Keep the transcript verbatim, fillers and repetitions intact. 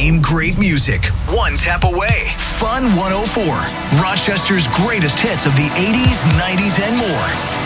same great music, one tap away. Fun one oh four, Rochester's greatest hits of the eighties, nineties, and more.